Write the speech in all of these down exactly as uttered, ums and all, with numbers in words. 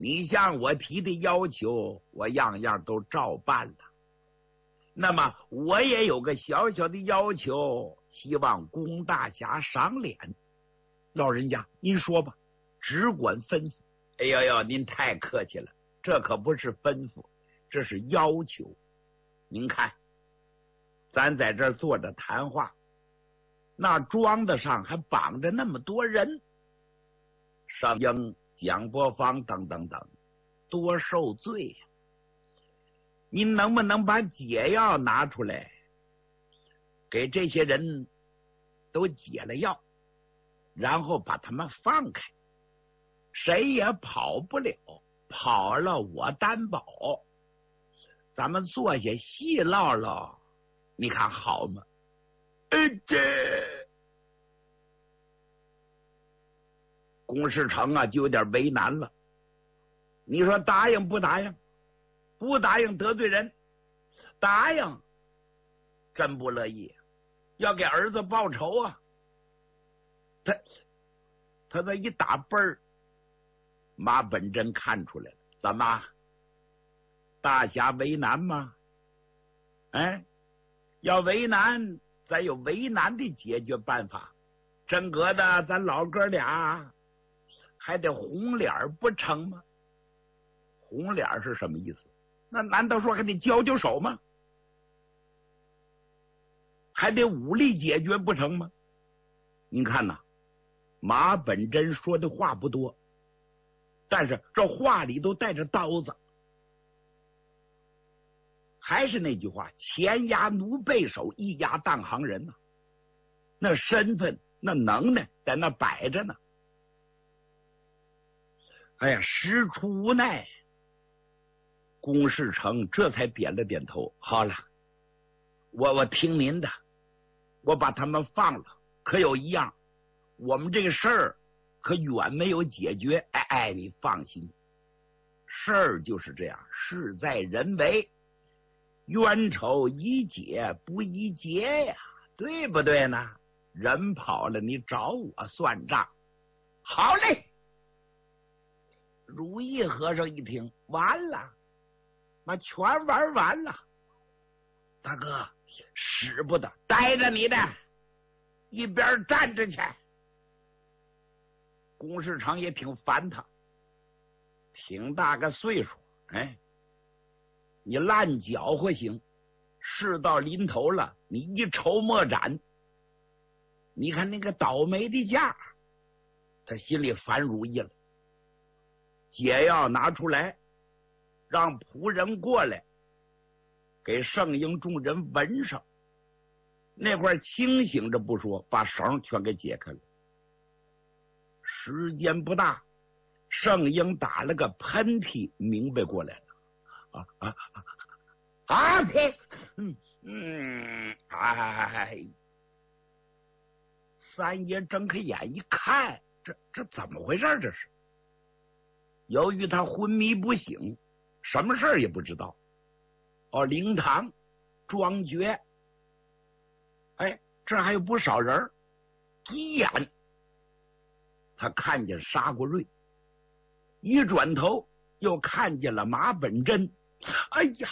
你向我提的要求，我样样都照办了。那么我也有个小小的要求，希望龚大侠赏脸。老人家，您说吧，只管吩咐。哎呦呦，您太客气了，这可不是吩咐，这是要求。您看，咱在这儿坐着谈话，那庄子上还绑着那么多人，盛英、蒋伯芳等等等，多受罪呀！您能不能把解药拿出来，给这些人都解了药，然后把他们放开，谁也跑不了，跑了我担保。咱们坐下细唠唠，你看好吗？呃，这龚世成啊，就有点为难了。你说答应不答应？不答应得罪人，答应真不乐意，要给儿子报仇啊！他他这一打奔儿，马本真看出来了，怎么大侠为难吗？哎，要为难，咱有为难的解决办法。真格的，咱老哥俩还得红脸不成吗？红脸是什么意思？那难道说还得交交手吗？还得武力解决不成吗？您看呐，马本真说的话不多，但是这话里都带着刀子。还是那句话，前压奴背手，一压当行人呐、啊。那身份那能耐在那摆着呢。哎呀，实出无奈，龚世成这才点了点头。好了，我我听您的，我把他们放了。可有一样，我们这个事儿可远没有解决。哎哎，你放心，事儿就是这样，事在人为，冤仇宜解不宜结呀，对不对呢？人跑了，你找我算账。好嘞。如意和尚一听，完了，妈全玩完了。大哥，使不得，待着你的，一边站着去。龚世成也挺烦他，挺大个岁数，哎，你烂搅和行，事到临头了，你一筹莫展。你看那个倒霉的架，他心里烦如意了。解药拿出来，让仆人过来，给圣婴众人纹上。那块清醒着不说，把绳全给解开了。时间不大，圣婴打了个喷嚏，明白过来了。啊啊啊！啊！呸！嗯嗯，哎，三爷睁开眼一看，这这怎么回事？这是。由于他昏迷不醒，什么事儿也不知道。哦，灵堂、庄爵，哎，这还有不少人。一眼，他看见沙国瑞，一转头又看见了马本真。哎呀，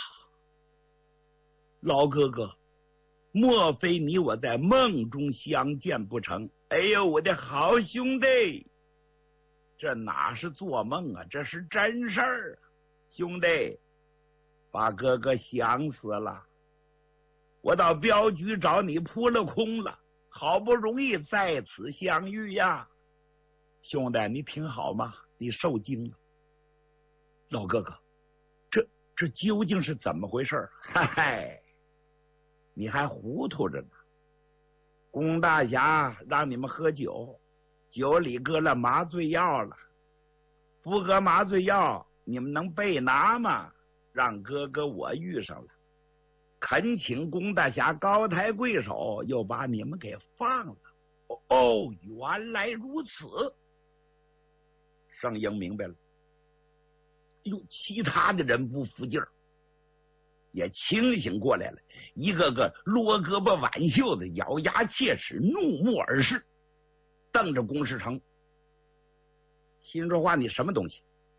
老哥哥，莫非你我在梦中相见不成？哎呦，我的好兄弟！这哪是做梦啊，这是真事儿啊！兄弟，把哥哥想死了，我到镖局找你扑了空了，好不容易在此相遇呀！兄弟，你听好吗？你受惊了。老哥哥，这这究竟是怎么回事？嗨嗨，你还糊涂着呢。龚大侠让你们喝酒，酒里搁了麻醉药了，不搁麻醉药，你们能被拿吗？让哥哥我遇上了，恳请龚大侠高抬贵手，又把你们给放了。哦哦，原来如此。圣婴明白了。哟，其他的人不服劲儿，也清醒过来了，一个个落胳膊挽袖子，咬牙切齿，怒目而视，瞪着龚世成，心说话，你什么东西？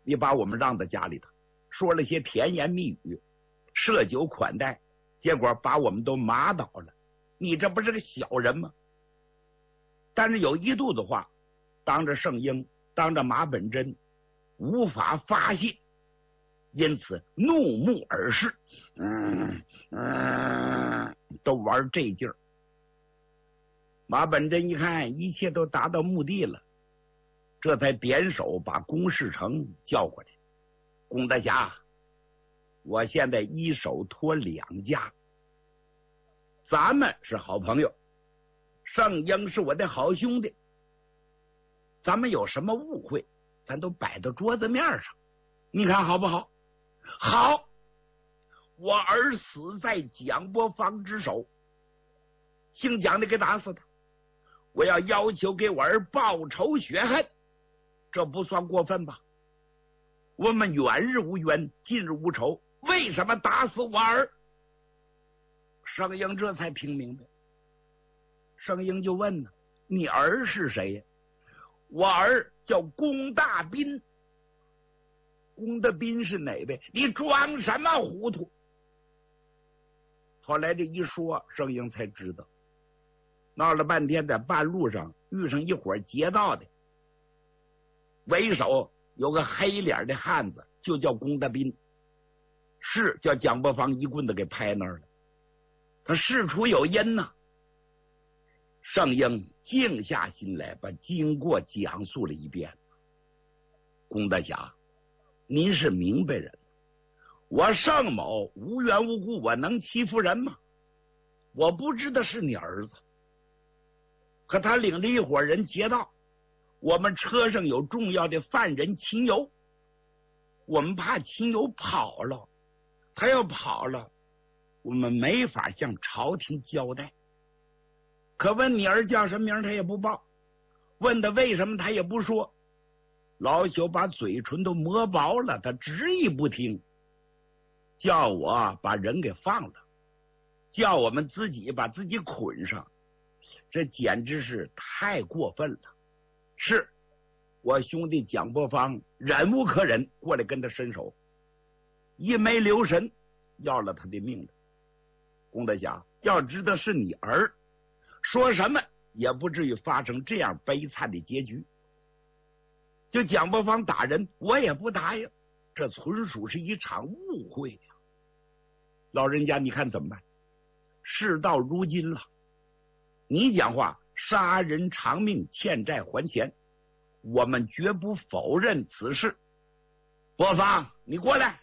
你把我们让到家里头，说了些甜言蜜语，设酒款待，结果把我们都麻倒了，你这不是个小人吗？但是有一肚子话，当着圣婴，当着马本真，无法发泄，因此怒目而视，嗯嗯，都玩这劲儿。马本真一看一切都达到目的了，这才点手把龚世成叫过来。龚大侠，我现在一手托两家，咱们是好朋友，圣婴是我的好兄弟，咱们有什么误会，咱都摆到桌子面上，你看好不好？好，我儿死在蒋伯方之手，姓蒋的给打死他，我要要求给我儿报仇雪恨，这不算过分吧？我们远日无冤，近日无仇，为什么打死我儿？圣婴这才听明白。圣婴就问呢，你儿是谁呀？我儿叫龚大斌。龚大斌是哪位？你装什么糊涂？后来这一说，圣婴才知道，闹了半天在半路上遇上一伙劫道的，为首有个黑脸的汉子，就叫龚大斌，是叫蒋伯方一棍子给拍那儿了。他事出有因呐、啊。圣婴静下心来，把经过讲述了一遍。龚大侠，您是明白人，我盛某无缘无故，我能欺负人吗？我不知道是你儿子，可他领着一伙人劫道，我们车上有重要的犯人秦游，我们怕秦游跑了，他要跑了，我们没法向朝廷交代。可问你儿叫什么名，他也不报，问他为什么，他也不说。老朽把嘴唇都磨薄了，他执意不听，叫我把人给放了，叫我们自己把自己捆上，这简直是太过分了。是我兄弟蒋伯方忍无可忍，过来跟他伸手，一没留神要了他的命了。龚大侠，要知道是你儿，说什么也不至于发生这样悲惨的结局。就蒋伯方打人，我也不答应，这纯属是一场误会呀、啊。老人家，你看怎么办？事到如今了，你讲话杀人偿命，欠债还钱，我们绝不否认此事。伯方，你过来。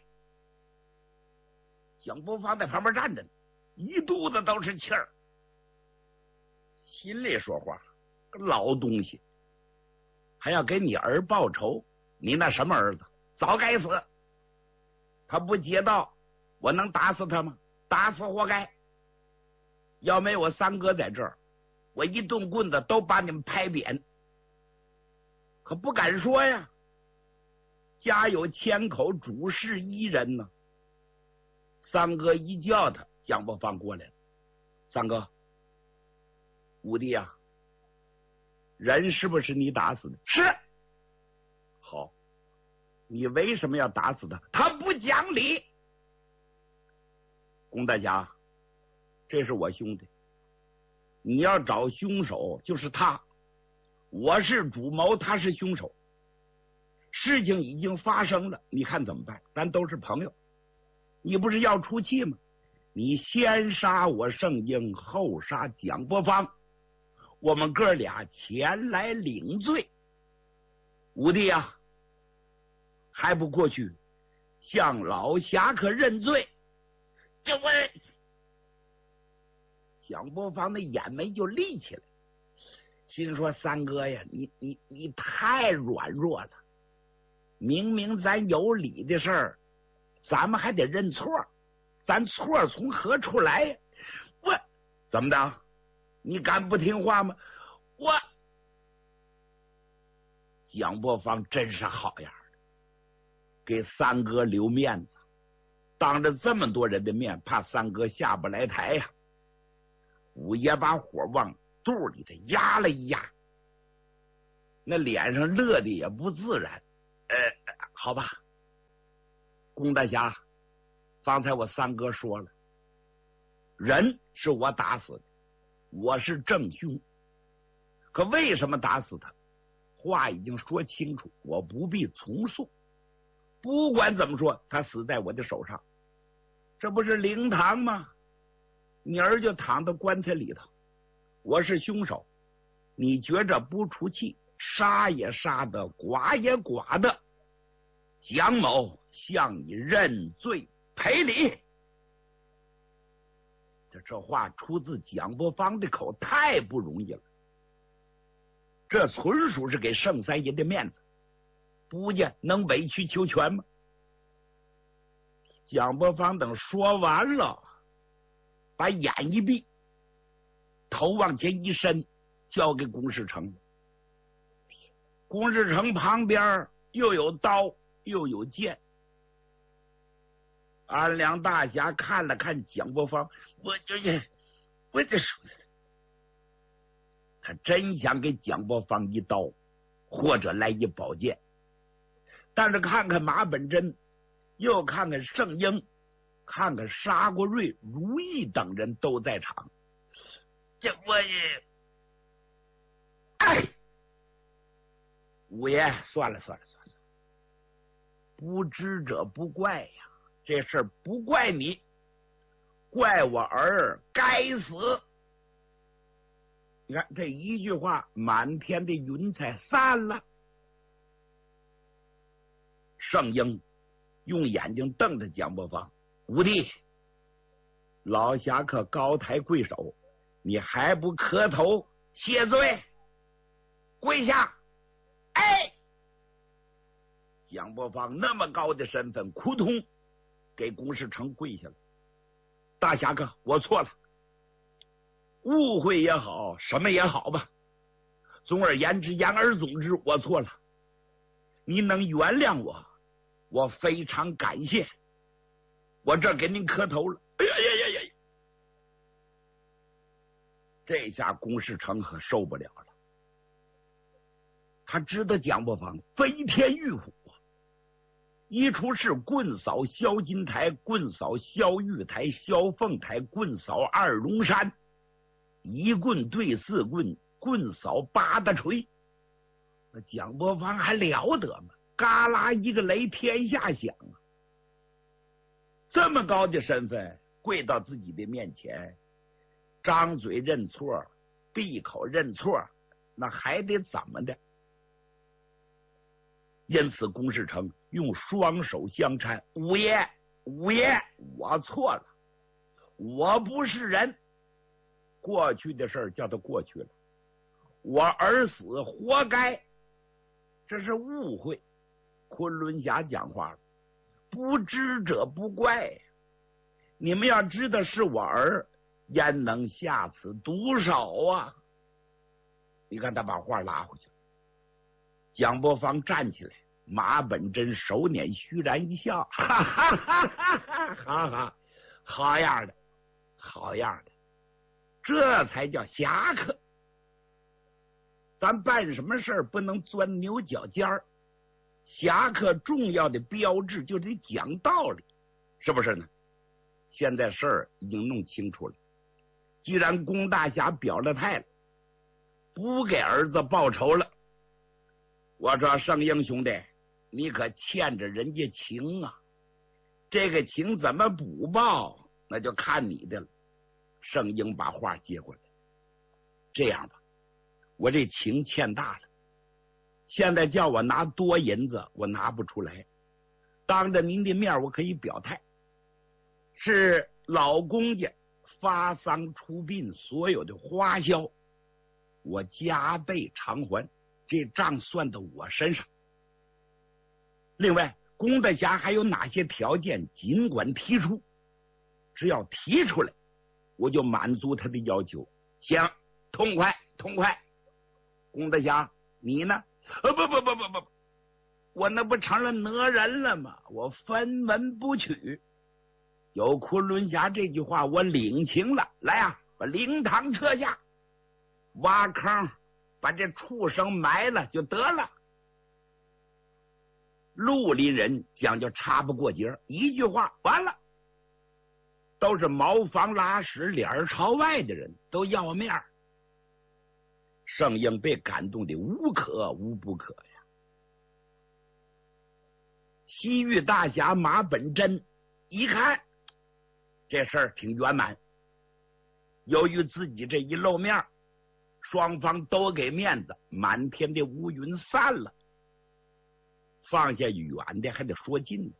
蒋伯方在旁边站着，一肚子都是气儿，心里说话，个老东西，还要给你儿报仇，你那什么儿子，早该死。他不劫道，我能打死他吗？打死活该。要没我三哥在这儿，我一顿棍子都把你们拍扁。可不敢说呀，家有千口，主事一人呢。三哥一叫他，蒋伯方过来了。三哥，五弟啊，人是不是你打死的？是。好，你为什么要打死他？他不讲理。龚大侠，这是我兄弟，你要找凶手就是他，我是主谋，他是凶手。事情已经发生了，你看怎么办？咱都是朋友，你不是要出气吗？你先杀我圣婴，后杀蒋伯方，我们哥俩前来领罪。五弟啊，还不过去向老侠客认罪？这位蒋伯方的眼眉就立起来，心说三哥呀，你你你太软弱了，明明咱有理的事儿，咱们还得认错，咱错从何处来呀？我怎么的？你敢不听话吗？我蒋伯方真是好样的，给三哥留面子，当着这么多人的面，怕三哥下不来台呀、啊。五爷把火往肚里头压了一压，那脸上乐的也不自然。呃， 好吧，龚大侠，方才我三哥说了，人是我打死的，我是正凶，可为什么打死他？话已经说清楚，我不必重述。不管怎么说，他死在我的手上，这不是灵堂吗？你儿就躺到棺材里头，我是凶手，你觉着不出气，杀也杀的，剐也剐的，蒋某向你认罪赔礼。这这话出自蒋伯芳的口，太不容易了。这纯属是给盛三爷的面子，不见能委曲求全吗？蒋伯芳等说完了，把眼一闭，头往前一伸，交给龚世成。龚世成旁边又有刀又有剑。安良大侠看了看蒋伯芳，我这这我这他真想给蒋伯芳一刀，或者来一宝剑，但是看看马本真，又看看盛英，看看沙国瑞、如意等人都在场，这我也，哎，五爷，算了算了算了，不知者不怪呀，这事儿不怪你，怪我儿该死。你看这一句话，满天的云彩散了。盛英用眼睛瞪着蒋伯芳，五弟，老侠客高抬贵手，你还不磕头谢罪？跪下！哎，蒋伯芳那么高的身份，扑通给龚世成跪下了。大侠客，我错了。误会也好，什么也好吧，总而言之，言而总之，我错了。您能原谅我，我非常感谢。我这给您磕头了。哎呀呀呀呀！这下龚世成可受不了了。他知道蒋伯芳飞天玉虎，一出事棍扫萧金台，棍扫萧玉台，萧凤台，棍扫二龙山。一棍对四棍，棍扫八大锤。那蒋伯芳还了得吗？嘎啦一个雷，天下响啊！这么高的身份跪到自己的面前，张嘴认错，闭口认错，那还得怎么的？因此龚世成用双手相搀，五爷，五爷，我错了，我不是人。过去的事儿叫他过去了，我儿死活该，这是误会。昆仑侠讲话了，不知者不怪，你们要知道是我儿，焉能下此毒手啊？你看他把话拉回去了。蒋伯芳站起来，马本真手捻虚然一笑，哈哈哈哈哈哈哈，好样的，好样的。这才叫侠客。咱办什么事儿不能钻牛角尖儿，侠客重要的标志就得讲道理，是不是呢？现在事儿已经弄清楚了，既然龚大侠表了态了，不给儿子报仇了，我说盛英兄弟，你可欠着人家情啊，这个情怎么补报，那就看你的了。盛英把话接过来，这样吧，我这情欠大了，现在叫我拿多银子，我拿不出来。当着您的面，我可以表态，是老公家发丧出殡所有的花销，我加倍偿还，这账算到我身上。另外，龚大侠还有哪些条件，尽管提出，只要提出来，我就满足他的要求。行，痛快痛快。龚大侠，你呢？呃，不不不不不，我那不成了讹人了吗？我分文不取。有昆仑侠这句话，我领情了。来啊，把灵堂撤下，挖坑，把这畜生埋了就得了。 绿林人讲究插不过节，一句话完了，都是茅房拉屎脸朝外的人，都要面儿。圣婴被感动的无可无不可呀。西域大侠马本真一看这事儿挺圆满，由于自己这一露面，双方都给面子，满天的乌云散了，放下远的还得说近的。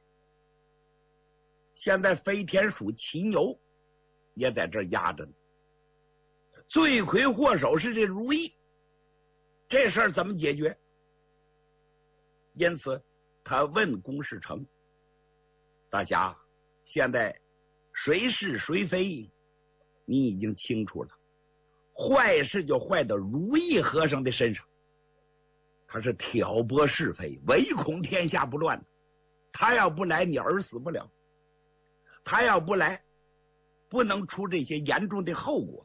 现在飞天鼠秦牛也在这压着呢，罪魁祸首是这如意，这事儿怎么解决？因此他问龚世成：大侠，现在谁是谁非你已经清楚了，坏事就坏到如意和尚的身上，他是挑拨是非，唯恐天下不乱，他要不来你儿死不了，他要不来不能出这些严重的后果。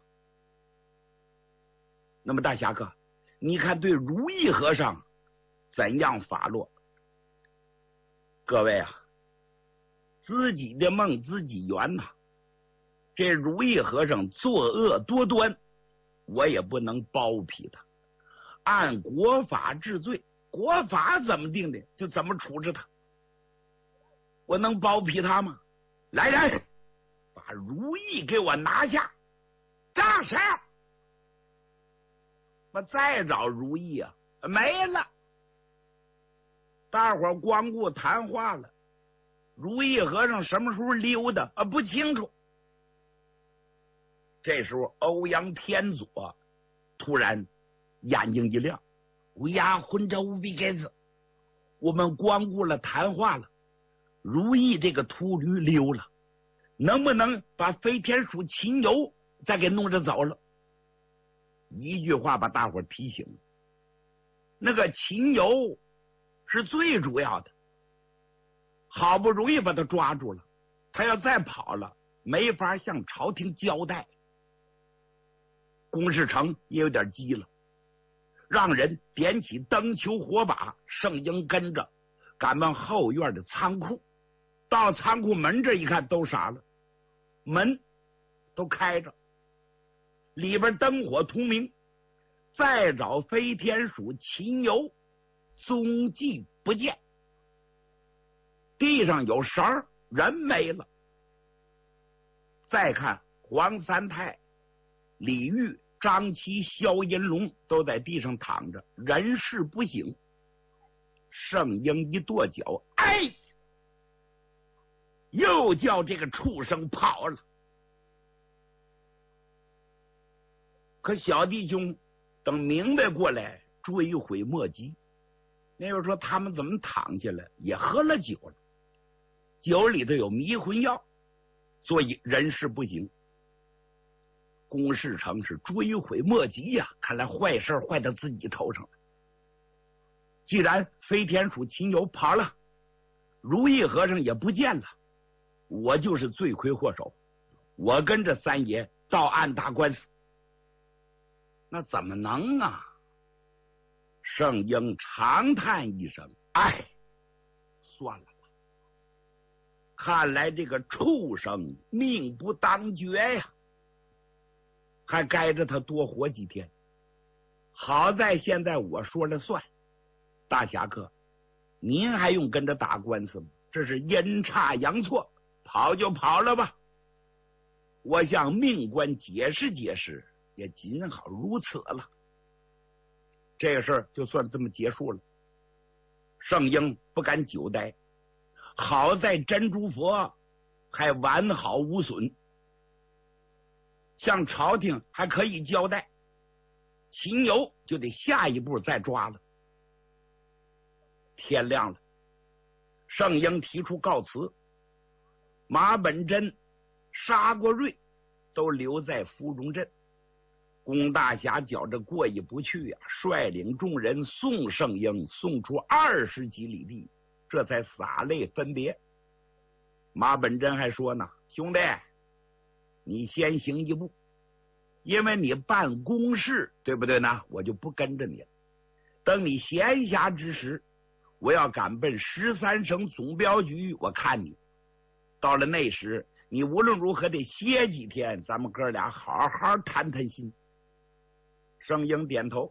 那么大侠哥，你看对如意和尚怎样发落？各位啊，自己的梦自己圆呐、啊。这如意和尚作恶多端，我也不能包庇他，按国法治罪，国法怎么定的就怎么处置他，我能包庇他吗？来人，把如意给我拿下！张谁？我再找如意啊，没了。大伙儿光顾谈话了，如意和尚什么时候溜的啊？不清楚。这时候欧阳天佐突然眼睛一亮：乌鸦混着无比该死，我们光顾了谈话了，如意这个秃驴溜了，能不能把飞天鼠秦牛再给弄着走了？一句话把大伙提醒了，那个秦牛是最主要的，好不容易把他抓住了，他要再跑了没法向朝廷交代。龚世成也有点急了，让人点起灯球火把，圣婴跟着赶往后院的仓库。到仓库门这一看，都傻了，门都开着，里边灯火通明，再找飞天鼠秦牛踪迹不见，地上有绳，人没了。再看黄三太、李煜、张琪、萧银龙都在地上躺着，人事不省。圣婴一跺脚，哎，又叫这个畜生跑了。可小弟兄等明白过来，追悔莫及。那又说他们怎么躺下来？也喝了酒了，酒里头有迷魂药，所以人事不省。龚世成是追悔莫及呀、啊，看来坏事坏到自己头上了。既然飞天鼠秦牛跑了，如意和尚也不见了，我就是罪魁祸首，我跟着三爷到案打官司。那怎么能啊？圣婴长叹一声，哎，算了吧，看来这个畜生命不当绝呀，还该着他多活几天。好在现在我说了算，大侠客，您还用跟着打官司吗？这是阴差阳错，跑就跑了吧。我向命官解释解释，也仅好如此了。这个事儿就算这么结束了。圣婴不敢久待，好在珍珠佛还完好无损，向朝廷还可以交代，秦牛就得下一步再抓了。天亮了，圣婴提出告辞，马本真、沙国瑞都留在芙蓉镇。龚大侠觉着过意不去呀、啊，率领众人送圣婴送出二十几里地，这才洒泪分别。马本真还说呢：“兄弟，你先行一步，因为你办公事，对不对呢？我就不跟着你了。等你闲暇之时， 我要赶奔十三省总镖局，我看你。到了那时，你无论如何得歇几天，咱们哥俩好好谈谈心。圣英点头。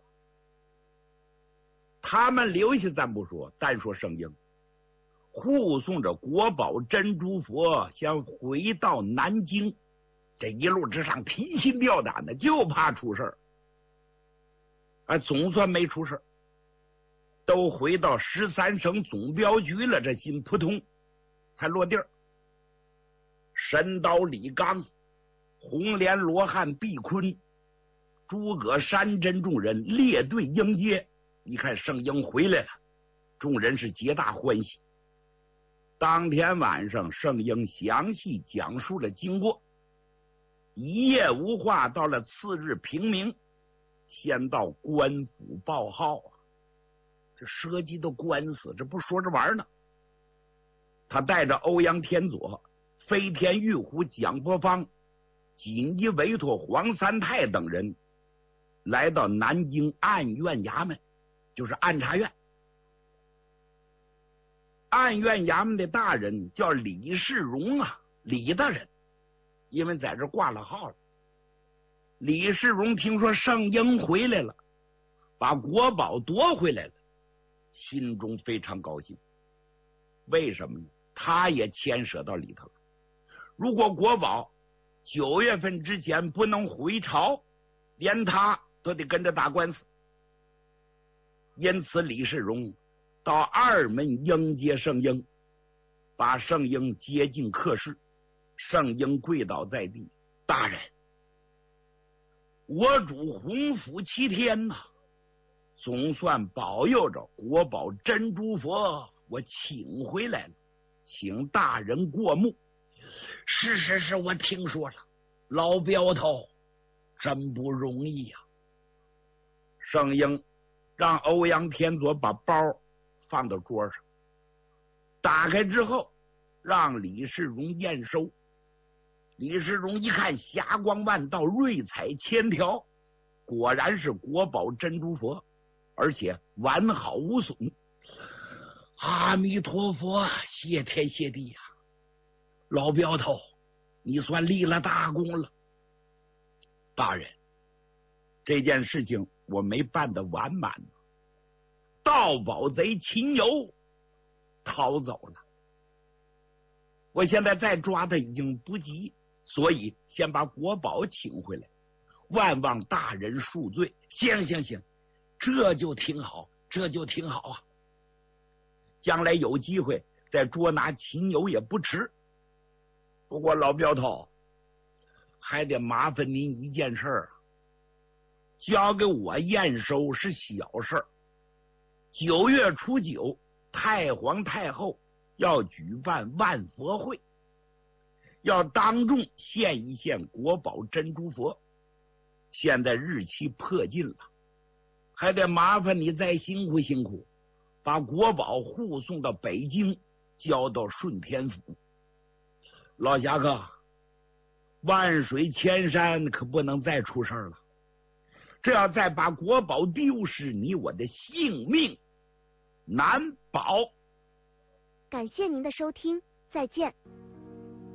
他们留下咱不说，单说圣英护送着国宝珍珠佛先回到南京，这一路之上提心吊胆的，就怕出事儿。啊，总算没出事儿，都回到十三省总镖局了，这心扑通才落地儿。神刀李刚、红莲罗汉毕坤、诸葛山珍众人列队迎接。一看圣英回来了，众人是皆大欢喜。当天晚上，圣英详细讲述了经过，一夜无话。到了次日平明，先到官府报号啊，这涉及到官司，这不说着玩呢。他带着欧阳天佐、飞天玉虎蒋伯方，紧急委托黄三泰等人来到南京按院衙门，就是按察院。按院衙门的大人叫李世荣啊，李大人，因为在这挂了号了。李世荣听说圣英回来了，把国宝夺回来了，心中非常高兴。为什么呢？他也牵涉到里头了。如果国宝九月份之前不能回朝，连他都得跟着打官司。因此李世荣到二门迎接圣英，把圣英接进客室。圣英跪倒在地，大人，我主洪福七天呐、啊，总算保佑着国宝珍珠佛我请回来了，请大人过目。是是是，我听说了，老镖头真不容易呀、啊。圣英让欧阳天佐把包放到桌上，打开之后让李世荣验收。李世荣一看，霞光万道，瑞彩千条，果然是国宝珍珠佛，而且完好无损。阿弥陀佛，谢天谢地呀、啊！老镖头，你算立了大功了。大人，这件事情我没办得完满，盗宝贼秦游逃走了，我现在再抓他已经不急，所以先把国宝请回来，万望大人恕罪。行行行，这就挺好，这就挺好啊！将来有机会再捉拿秦游也不迟。不过老镖头，还得麻烦您一件事儿，交给我验收是小事儿。九月初九，太皇太后要举办万佛会，要当众献一献国宝珍珠佛，现在日期迫近了，还得麻烦你再辛苦辛苦，把国宝护送到北京，交到顺天府。老侠客，万水千山可不能再出事了，这要再把国宝丢失，你我的性命难保。 感谢您的收听，再见。